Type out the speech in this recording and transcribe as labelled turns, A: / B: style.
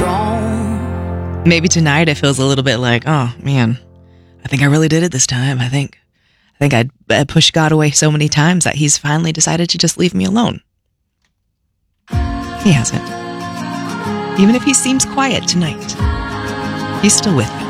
A: strong.
B: Maybe tonight it feels a little bit like, oh man, I think I really did it this time. I think I pushed God away so many times that he's finally decided to just leave me alone. He hasn't. Even if he seems quiet tonight, he's still with me.